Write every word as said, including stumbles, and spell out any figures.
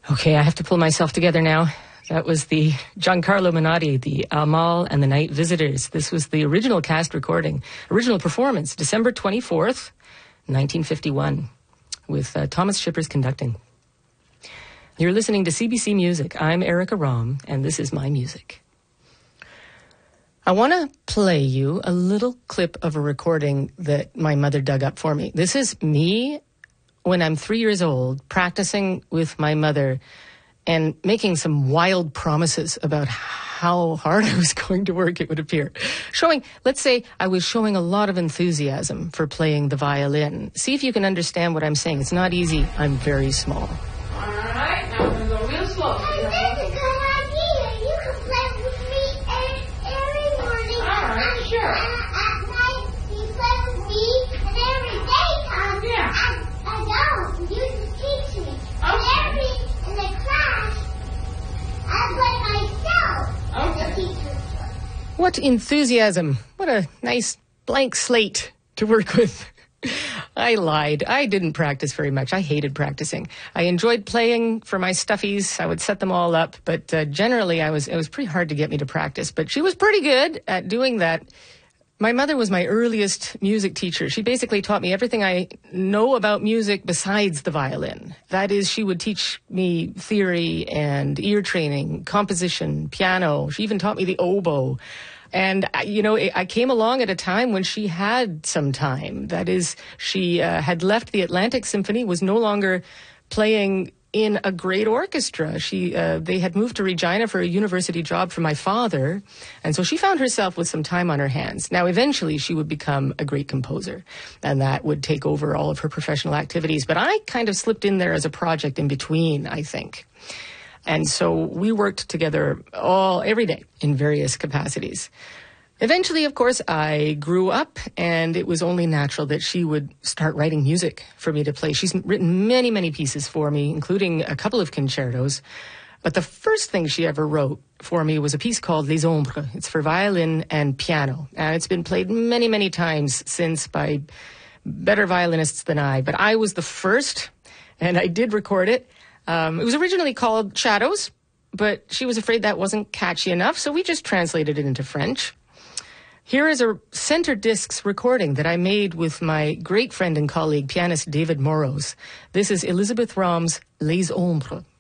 Okay, I have to pull myself together now. That was the Giancarlo Menotti, the Amal and the Night Visitors. This was the original cast recording, original performance, December twenty-fourth, nineteen fifty-one, with uh, Thomas Shippers conducting. You're listening to C B C Music. I'm Erica Rom, and this is my music. I want to play you a little clip of a recording that my mother dug up for me. This is me when I'm three years old, practicing with my mother and making some wild promises about how hard I was going to work, it would appear. Showing, let's say I was showing a lot of enthusiasm for playing the violin. See if you can understand what I'm saying. It's not easy. I'm very small. All right, now we're going to go real slow. Hey, that's a good idea. You can play with me every morning. All right, sure. And at night, you play with me, and every day, Tom. Yeah. I, I don't. You just teach me. And Okay. every, in the class, I play myself. Okay. The teacher. What enthusiasm. What a nice blank slate to work with. I lied. I didn't practice very much. I hated practicing. I enjoyed playing for my stuffies. I would set them all up, but uh, generally I was it was pretty hard to get me to practice. But she was pretty good at doing that. My mother was my earliest music teacher. She basically taught me everything I know about music besides the violin. That is, she would teach me theory and ear training, composition, piano. She even taught me the oboe. And, you know, I came along at a time when she had some time. That is, she uh, had left the Atlantic Symphony, was no longer playing in a great orchestra. She, uh, they had moved to Regina for a university job for my father. And so she found herself with some time on her hands. Now, eventually she would become a great composer, and that would take over all of her professional activities. But I kind of slipped in there as a project in between, I think. And so we worked together all, every day in various capacities. Eventually, of course, I grew up, and it was only natural that she would start writing music for me to play. She's written many, many pieces for me, including a couple of concertos. But the first thing she ever wrote for me was a piece called Les Ombres. It's for violin and piano. And it's been played many, many times since by better violinists than I. But I was the first, and I did record it. Um, it was originally called Shadows, but she was afraid that wasn't catchy enough, so we just translated it into French. Here is a center discs recording that I made with my great friend and colleague, pianist David Morrows. This is Elizabeth Rom's Les Ombres.